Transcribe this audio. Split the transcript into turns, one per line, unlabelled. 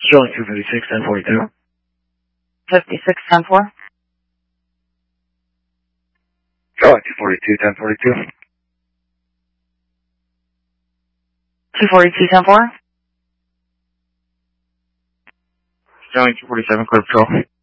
Sterling 256, 1042.
56, 10-4.
Sterling 242, 1042.
242, 10-4.
Sterling 247, clear patrol.